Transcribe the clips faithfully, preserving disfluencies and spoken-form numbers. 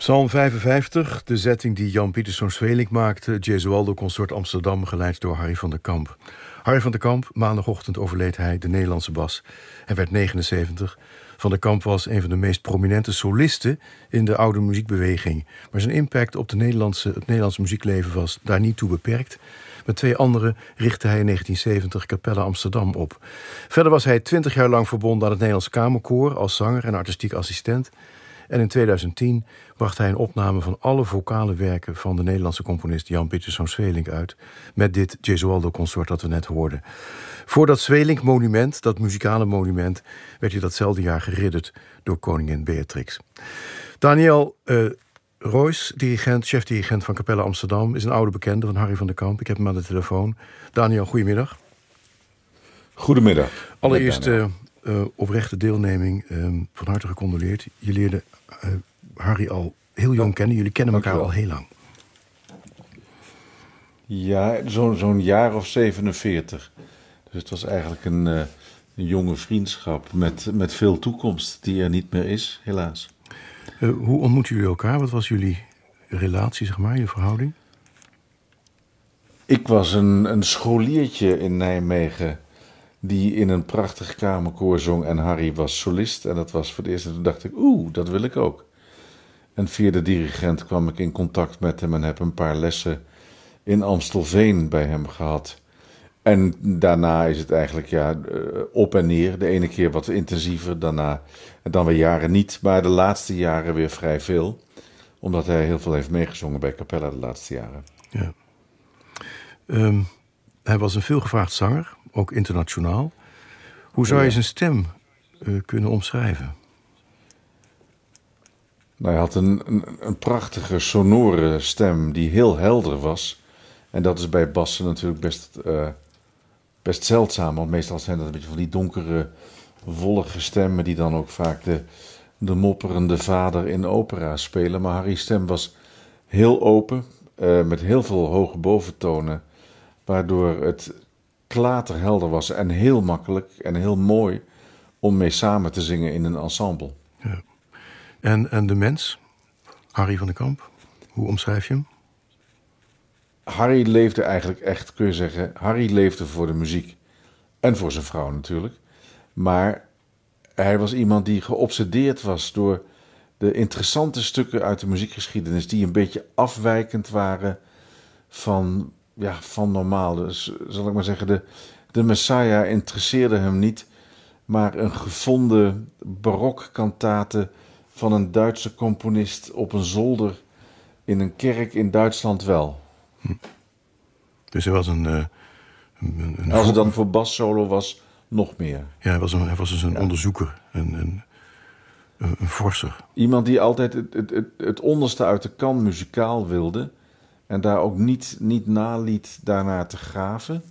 Psalm vijfenvijftig, de zetting die Jan Pieterszoon Sweelinck maakte, het Gesualdo Consort Amsterdam, geleid door Harry van der Kamp. Harry van der Kamp, maandagochtend overleed hij, de Nederlandse bas. Hij werd negenenzeventig. Van der Kamp was een van de meest prominente solisten in de oude muziekbeweging. Maar zijn impact op de Nederlandse, het Nederlandse muziekleven was daar niet toe beperkt. Met twee anderen richtte hij in negentien zeventig Capella Amsterdam op. Verder was hij twintig jaar lang verbonden aan het Nederlands Kamerkoor als zanger en artistiek assistent. En in tweeduizend tien bracht hij een opname van alle vocale werken van de Nederlandse componist Jan Pieterszoon Sweelinck uit, met dit Gesualdo Consort dat we net hoorden. Voor dat Sweelinck-monument, dat muzikale monument, werd hij datzelfde jaar geridderd door koningin Beatrix. Daniel uh, Roys, dirigent, chef-dirigent van Capella Amsterdam, is een oude bekende van Harry van der Kamp. Ik heb hem aan de telefoon. Daniel, goedemiddag. Goedemiddag. Allereerst uh, uh, oprechte deelneming, uh, van harte gecondoleerd. Je leerde uh, Harry al heel jong kennen. Jullie kennen elkaar al heel lang. Ja, zo, zo'n jaar of zevenenveertig. Dus het was eigenlijk een, uh, een jonge vriendschap met, met veel toekomst die er niet meer is, helaas. Uh, hoe ontmoetten jullie elkaar? Wat was jullie relatie, zeg maar, je verhouding? Ik was een, een scholiertje in Nijmegen die in een prachtig kamerkoor zong en Harry was solist. En dat was voor het eerst en toen dacht ik, oeh, dat wil ik ook. En via de dirigent kwam ik in contact met hem en heb een paar lessen in Amstelveen bij hem gehad. En daarna is het eigenlijk ja, op en neer. De ene keer wat intensiever, daarna en dan weer jaren niet. Maar de laatste jaren weer vrij veel. Omdat hij heel veel heeft meegezongen bij Capella de laatste jaren. Ja. Um, hij was een veelgevraagd zanger, ook internationaal. Hoe zou je zijn stem uh, kunnen omschrijven? Nou, hij had een, een, een prachtige, sonore stem die heel helder was. En dat is bij bassen natuurlijk best, uh, best zeldzaam. Want meestal zijn dat een beetje van die donkere, wollige stemmen die dan ook vaak de, de mopperende vader in opera spelen. Maar Harry's stem was heel open, uh, met heel veel hoge boventonen. Waardoor het klaterhelder was en heel makkelijk en heel mooi om mee samen te zingen in een ensemble. Ja. En, en de mens, Harry van der Kamp, hoe omschrijf je hem? Harry leefde eigenlijk echt, kun je zeggen, Harry leefde voor de muziek. En voor zijn vrouw natuurlijk. Maar hij was iemand die geobsedeerd was door de interessante stukken uit de muziekgeschiedenis die een beetje afwijkend waren van, ja, van normaal. Dus zal ik maar zeggen, de, de Messiah interesseerde hem niet, maar een gevonden barokkantate van een Duitse componist op een zolder in een kerk in Duitsland wel. Hm. Dus hij was een... Uh, een, een Als het dan voor bassolo was, nog meer. Ja, hij was, een, hij was dus een ja. onderzoeker, een, een, een, een forser. Iemand die altijd het, het, het, het onderste uit de kan muzikaal wilde en daar ook niet, niet naliet daarnaar te graven.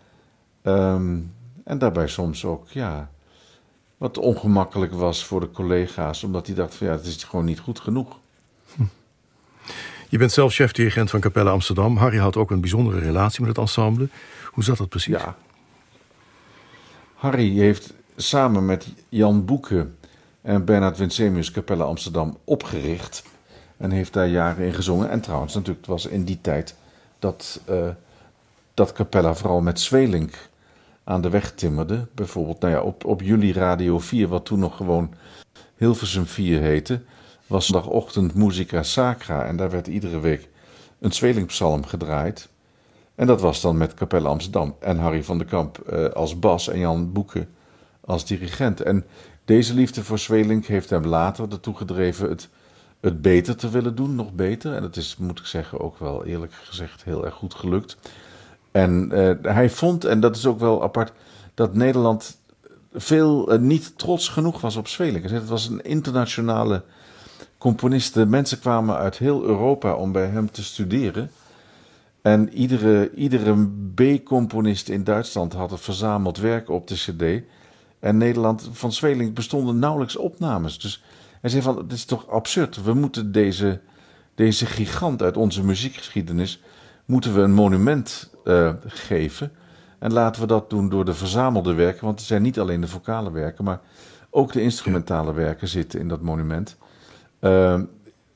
Um, en daarbij soms ook, ja, wat ongemakkelijk was voor de collega's, omdat hij dacht van ja, het is gewoon niet goed genoeg. Hm. Je bent zelf chef-dirigent van Capella Amsterdam. Harry had ook een bijzondere relatie met het ensemble. Hoe zat dat precies? Ja. Harry heeft samen met Jan Boeke en Bernard Winsemius Capella Amsterdam opgericht. En heeft daar jaren in gezongen. En trouwens, natuurlijk, het was in die tijd dat, uh, dat Capella vooral met Sweelinck aan de weg timmerde. Bijvoorbeeld nou ja, op, op Jullie Radio vier, wat toen nog gewoon Hilversum vier heette, was zondagochtend Musica Sacra. En daar werd iedere week een Sweelinck-psalm gedraaid. En dat was dan met Capella Amsterdam en Harry van der Kamp uh, als bas en Jan Boeke als dirigent. En deze liefde voor Sweelinck heeft hem later ertoe gedreven het, het beter te willen doen, nog beter. En dat is, moet ik zeggen, ook wel eerlijk gezegd heel erg goed gelukt. En uh, hij vond, en dat is ook wel apart, dat Nederland veel uh, niet trots genoeg was op Sweelinck. Het was een internationale componist. De mensen kwamen uit heel Europa om bij hem te studeren. En iedere, iedere B-componist in Duitsland had het verzameld werk op de cd. En Nederland, van Sweelinck bestonden nauwelijks opnames. Dus hij zei van, het is toch absurd. We moeten deze, deze gigant uit onze muziekgeschiedenis, moeten we een monument uh, geven. En laten we dat doen door de verzamelde werken. Want het zijn niet alleen de vocale werken, maar ook de instrumentale werken zitten in dat monument. Uh,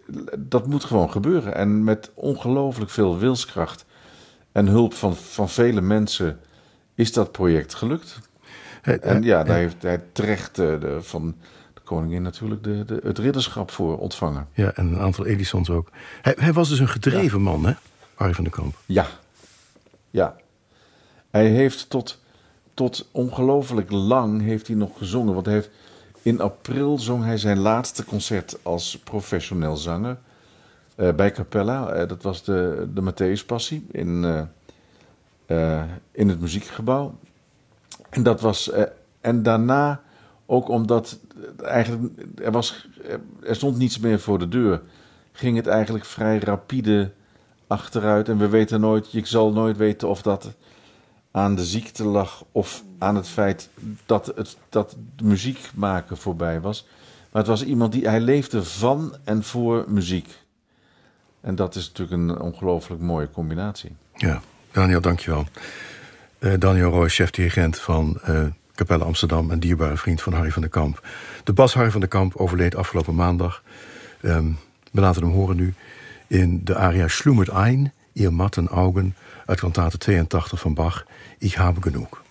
dat moet gewoon gebeuren. En met ongelooflijk veel wilskracht en hulp van, van vele mensen is dat project gelukt. He, en ja, daar he, heeft hij terecht uh, de, van de koningin natuurlijk de, de, het ridderschap voor ontvangen. Ja, en een aantal Edisons ook. Hij, hij was dus een gedreven ja. man, hè, Harry van der Kamp? Ja, ja. Hij heeft tot, tot ongelooflijk lang heeft hij nog gezongen. Want hij heeft, in april zong hij zijn laatste concert als professioneel zanger. Uh, bij Capella, uh, dat was de, de Matthäuspassie in, uh, uh, in het muziekgebouw. En dat was uh, en daarna ook omdat eigenlijk er was er stond niets meer voor de deur, ging het eigenlijk vrij rapide achteruit. En we weten nooit, je zal nooit weten of dat aan de ziekte lag of aan het feit dat het dat de muziek maken voorbij was. Maar het was iemand die hij leefde van en voor muziek. En dat is natuurlijk een ongelooflijk mooie combinatie. Ja, Daniel, dankjewel. Uh, Daniel Roy, chef-dirigent van uh, Capella Amsterdam en dierbare vriend van Harry van der Kamp. De bas Harry van der Kamp overleed afgelopen maandag. Um, we laten hem horen nu in de aria Schlummert ein, ihr matten Augen, uit kantate tweeëntachtig van Bach, Ich habe genug.